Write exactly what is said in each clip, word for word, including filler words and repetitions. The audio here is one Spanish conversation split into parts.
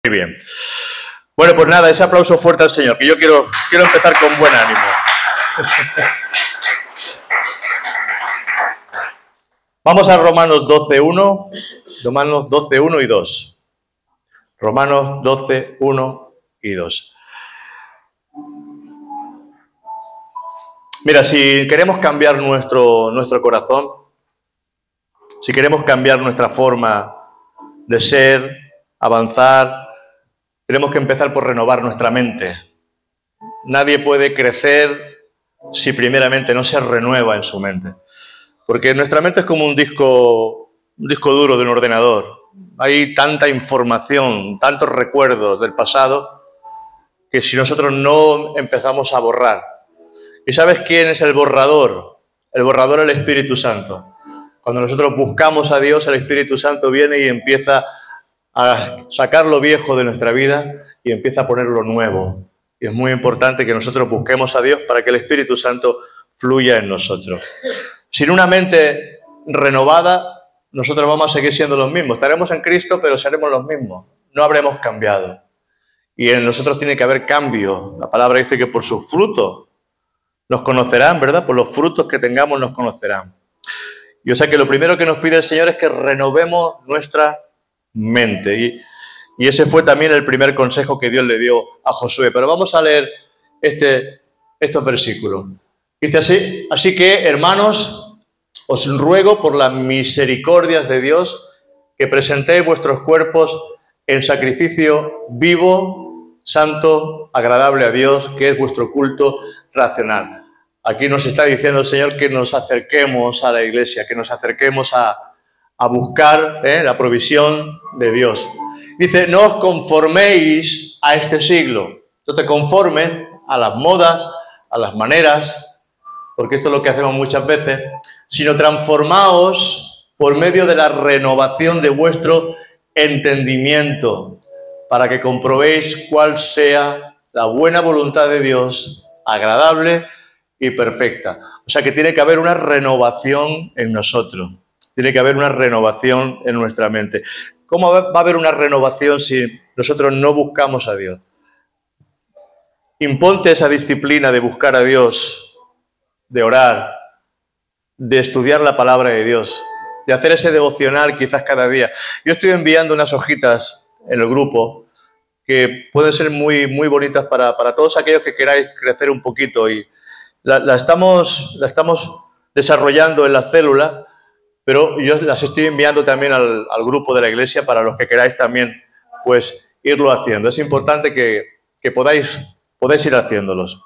Muy bien. Bueno, pues nada, ese aplauso fuerte al Señor, que yo quiero, quiero empezar con buen ánimo. Vamos a Romanos doce, uno, Romanos doce, uno y dos. Romanos doce, uno y dos. Mira, si queremos cambiar nuestro, nuestro corazón, si queremos cambiar nuestra forma de ser, avanzar, tenemos que empezar por renovar nuestra mente. Nadie puede crecer si primeramente no se renueva en su mente. Porque nuestra mente es como un disco, un disco duro de un ordenador. Hay tanta información, tantos recuerdos del pasado, que si nosotros no empezamos a borrar. ¿Y sabes quién es el borrador? El borrador es el Espíritu Santo. Cuando nosotros buscamos a Dios, el Espíritu Santo viene y empieza a sacar lo viejo de nuestra vida y empieza a poner lo nuevo. Y es muy importante que nosotros busquemos a Dios para que el Espíritu Santo fluya en nosotros. Sin una mente renovada, nosotros vamos a seguir siendo los mismos. Estaremos en Cristo, pero seremos los mismos. No habremos cambiado. Y en nosotros tiene que haber cambio. La palabra dice que por sus frutos nos conocerán, ¿verdad? Por los frutos que tengamos nos conocerán. Y o sea que lo primero que nos pide el Señor es que renovemos nuestra mente. Y, y ese fue también el primer consejo que Dios le dio a Josué. Pero vamos a leer este, estos versículos. Dice así, así que, hermanos, os ruego por las misericordias de Dios que presentéis vuestros cuerpos en sacrificio vivo, santo, agradable a Dios, que es vuestro culto racional. Aquí nos está diciendo el Señor que nos acerquemos a la iglesia, que nos acerquemos a, a buscar ¿eh? la provisión de Dios. Dice, no os conforméis a este siglo, no te conformes a las modas, a las maneras, porque esto es lo que hacemos muchas veces, sino transformaos por medio de la renovación de vuestro entendimiento, para que comprobéis cuál sea la buena voluntad de Dios, agradable y perfecta. O sea que tiene que haber una renovación en nosotros, tiene que haber una renovación en nuestra mente. ¿Cómo va a haber una renovación si nosotros no buscamos a Dios? Imponte esa disciplina de buscar a Dios, de orar, de estudiar la palabra de Dios, de hacer ese devocional quizás cada día. Yo estoy enviando unas hojitas en el grupo que pueden ser muy, muy bonitas para, para todos aquellos que queráis crecer un poquito y la, la, estamos, la estamos desarrollando en la célula, pero yo las estoy enviando también al, al grupo de la iglesia para los que queráis también pues irlo haciendo. Es importante que, que podáis, podáis ir haciéndolos.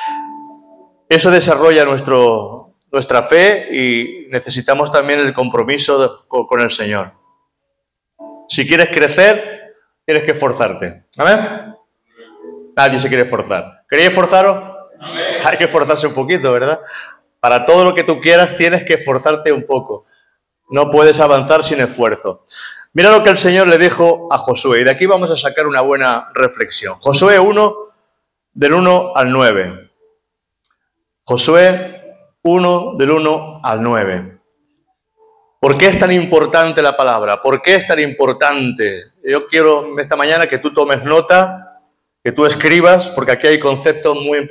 Eso desarrolla nuestro, nuestra fe y necesitamos también el compromiso de, con, con el Señor. Si quieres crecer, tienes que esforzarte. ¿Amén? Nadie se quiere esforzar. ¿Queréis esforzaros? Amén. Hay que esforzarse un poquito, ¿verdad? Para todo lo que tú quieras tienes que esforzarte un poco. No puedes avanzar sin esfuerzo. Mira lo que el Señor le dijo a Josué. Y de aquí vamos a sacar una buena reflexión. Josué uno, del uno al nueve. Josué uno, del uno al nueve. ¿Por qué es tan importante la palabra? ¿Por qué es tan importante? Yo quiero esta mañana que tú tomes nota, que tú escribas, porque aquí hay conceptos muy importantes.